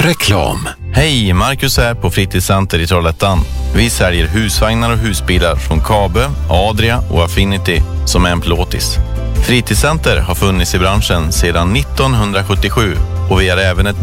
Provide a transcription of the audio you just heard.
Reklam. Hej, Marcus här på Fritidscenter i Trollhättan. Vi säljer husvagnar och husbilar från Kabe, Adria och Affinity som är en plåtis. Fritidscenter har funnits i branschen sedan 1977 och vi är även ett